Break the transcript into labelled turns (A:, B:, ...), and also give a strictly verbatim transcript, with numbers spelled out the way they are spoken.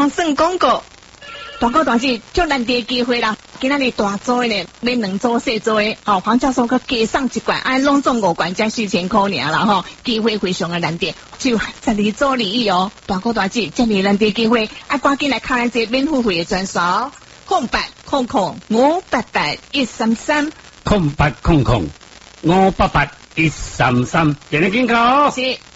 A: 算广告。大哥大姐，就难得机会啦！今仔日大组的呢，买两组小组的，哦，黄教授佮加送一罐，哎，拢总五罐，才四千块尔啦吼，机会非常的难得，就十二组礼仪哦。大哥大姐，这么难得机会，啊，赶紧来看咱这免付费的专线，空八空空五八八一三三，
B: 空八空空五八八一三三，点你进口。
A: 是。